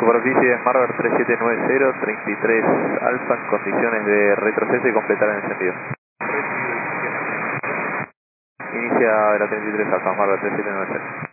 Superficie Marver 3790, 33 alfa en condiciones de retroceso y completar el encendido. Inicia de la 33 alfa, Marver 3790.